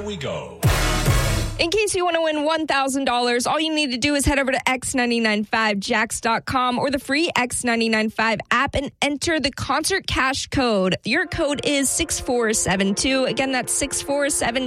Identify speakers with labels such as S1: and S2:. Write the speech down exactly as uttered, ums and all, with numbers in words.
S1: we go.
S2: In case you want to win one thousand dollars, all you need to do is head over to X nine nine five jacks dot com or the free X nine nine five app and enter the concert cash code. Your code is six four seven two. Again, that's six four seven